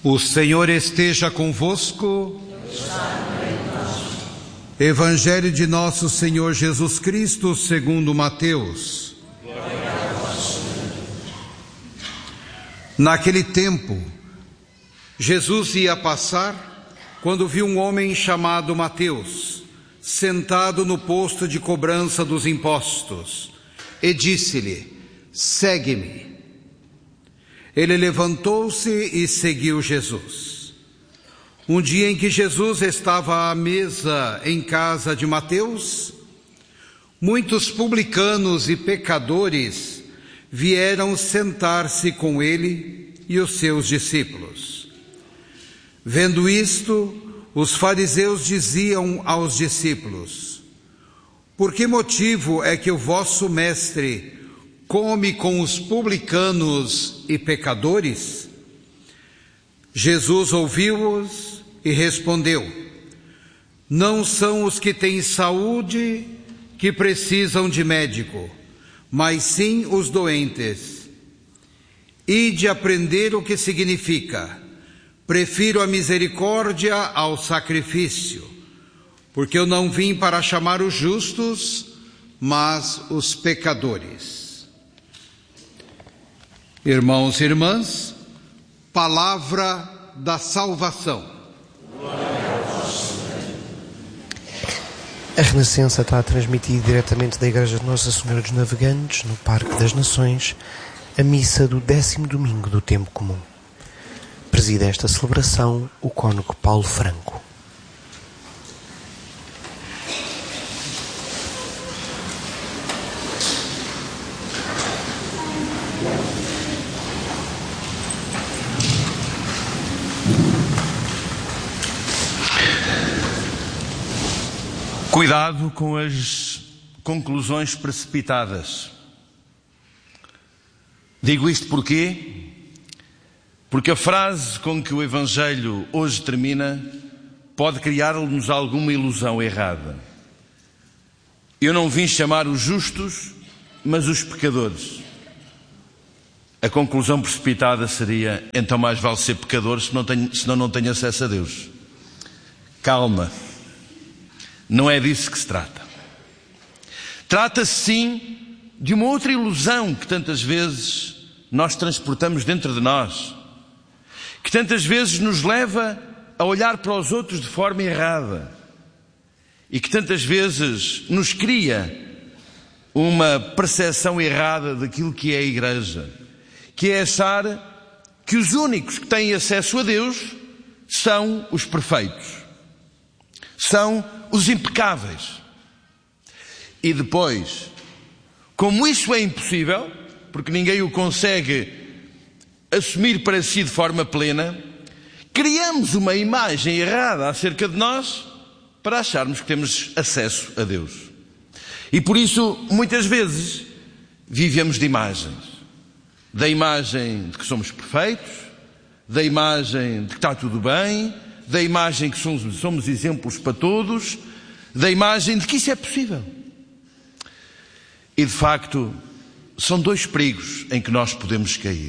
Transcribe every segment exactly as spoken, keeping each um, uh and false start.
O Senhor esteja convosco. Evangelho de nosso Senhor Jesus Cristo segundo Mateus. Naquele tempo, Jesus ia passar quando viu um homem chamado Mateus, sentado no posto de cobrança dos impostos, e disse-lhe: segue-me. Ele levantou-se e seguiu Jesus. Um dia em que Jesus estava à mesa em casa de Mateus, muitos publicanos e pecadores vieram sentar-se com ele e os seus discípulos. Vendo isto, os fariseus diziam aos discípulos: por que motivo é que o vosso mestre come com os publicanos e pecadores? Jesus ouviu-os e respondeu: não são os que têm saúde que precisam de médico, mas sim os doentes. Ide aprender o que significa: prefiro a misericórdia ao sacrifício, porque eu não vim para chamar os justos, mas os pecadores. Irmãos e irmãs, palavra da salvação. A Renascença está a transmitir diretamente da Igreja de Nossa Senhora dos Navegantes, no Parque das Nações, a missa do décimo domingo do tempo comum. Preside esta celebração o cônego Paulo Franco. Cuidado com as conclusões precipitadas. Digo isto porquê? Porque a frase com que o Evangelho hoje termina pode criar-nos alguma ilusão errada. Eu não vim chamar os justos, mas os pecadores. A conclusão precipitada seria: então mais vale ser pecador, senão, tenho, senão não tenho acesso a Deus. Calma. Não é disso que se trata. Trata-se sim de uma outra ilusão que tantas vezes nós transportamos dentro de nós, que tantas vezes nos leva a olhar para os outros de forma errada e que tantas vezes nos cria uma percepção errada daquilo que é a Igreja, que é achar que os únicos que têm acesso a Deus são os perfeitos, são os impecáveis. E depois, como isso é impossível, porque ninguém o consegue assumir para si de forma plena, criamos uma imagem errada acerca de nós para acharmos que temos acesso a Deus. E por isso, muitas vezes, vivemos de imagens. Da imagem de que somos perfeitos, da imagem de que está tudo bem, da imagem que somos, somos exemplos para todos, da imagem de que isso é possível. E de facto, são dois perigos em que nós podemos cair.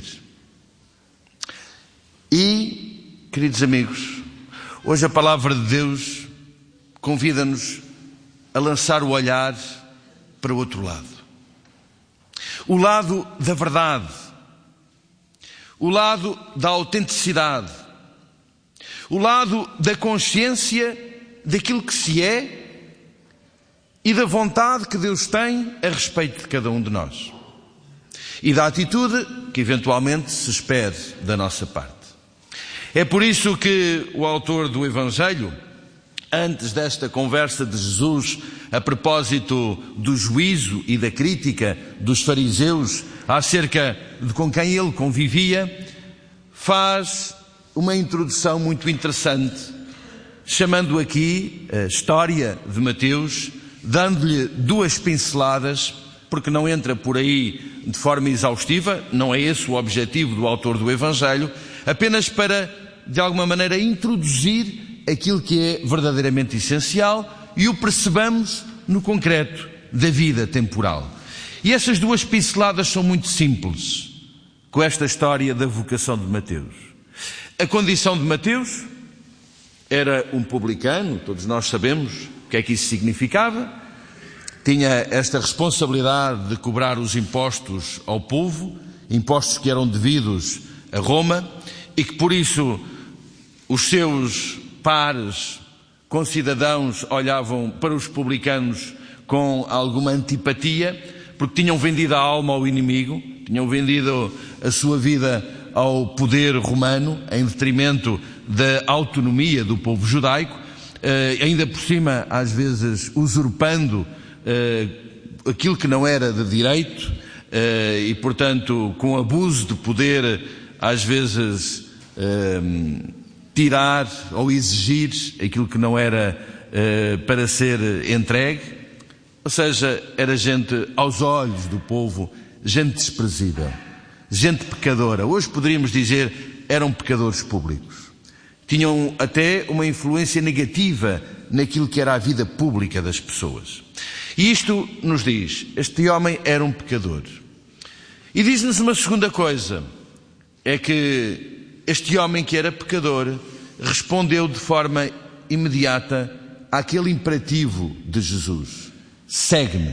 E, queridos amigos, hoje a palavra de Deus convida-nos a lançar o olhar para o outro lado. O lado da verdade, o lado da autenticidade, o lado da consciência daquilo que se é e da vontade que Deus tem a respeito de cada um de nós. E da atitude que eventualmente se espere da nossa parte. É por isso que o autor do Evangelho, antes desta conversa de Jesus a propósito do juízo e da crítica dos fariseus acerca de com quem ele convivia, faz uma introdução muito interessante, chamando aqui a história de Mateus, dando-lhe duas pinceladas, porque não entra por aí de forma exaustiva, não é esse o objetivo do autor do Evangelho, apenas para, de alguma maneira, introduzir aquilo que é verdadeiramente essencial e o percebamos no concreto da vida temporal. E essas duas pinceladas são muito simples, com esta história da vocação de Mateus. A condição de Mateus era um publicano, todos nós sabemos o que é que isso significava. Tinha esta responsabilidade de cobrar os impostos ao povo, impostos que eram devidos a Roma, e que por isso os seus pares, concidadãos, olhavam para os publicanos com alguma antipatia, porque tinham vendido a alma ao inimigo, tinham vendido a sua vida ao poder romano, em detrimento da autonomia do povo judaico, ainda por cima, às vezes, usurpando aquilo que não era de direito e, portanto, com abuso de poder, às vezes, tirar ou exigir aquilo que não era para ser entregue. Ou seja, era gente, aos olhos do povo, gente desprezível, gente pecadora. Hoje poderíamos dizer, eram pecadores públicos. Tinham até uma influência negativa naquilo que era a vida pública das pessoas. E isto nos diz, este homem era um pecador. E diz-nos uma segunda coisa, é que este homem que era pecador respondeu de forma imediata àquele imperativo de Jesus: segue-me.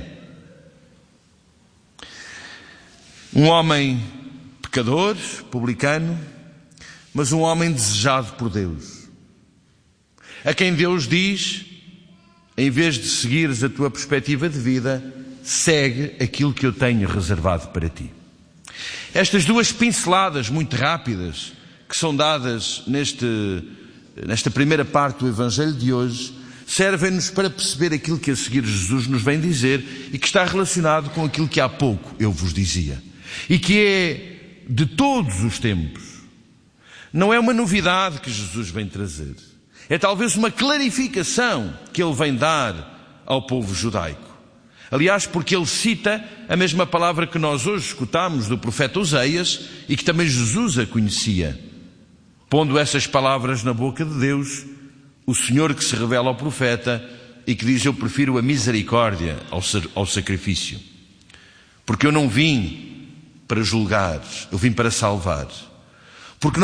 Um homem pecador, publicano, mas um homem desejado por Deus, a quem Deus diz, em vez de seguires a tua perspectiva de vida, segue aquilo que eu tenho reservado para ti. Estas duas pinceladas muito rápidas que são dadas neste, nesta primeira parte do Evangelho de hoje servem-nos para perceber aquilo que a seguir Jesus nos vem dizer e que está relacionado com aquilo que há pouco eu vos dizia e que é de todos os tempos. Não é uma novidade que Jesus vem trazer. É talvez uma clarificação que ele vem dar ao povo judaico. Aliás, porque ele cita a mesma palavra que nós hoje escutamos do profeta Oseias e que também Jesus a conhecia. Pondo essas palavras na boca de Deus, o Senhor que se revela ao profeta e que diz: eu prefiro a misericórdia ao sacrifício. Porque eu não vim para julgar, eu vim para salvar. Porque não